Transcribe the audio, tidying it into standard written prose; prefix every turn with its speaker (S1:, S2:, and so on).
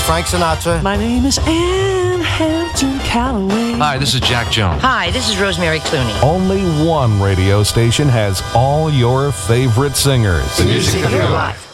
S1: Frank Sinatra.
S2: My name is Ann Hampton Calloway.
S3: Hi, this is Jack Jones.
S4: Hi, this is Rosemary Clooney.
S5: Only one radio station has all your favorite singers.
S1: The music of your life.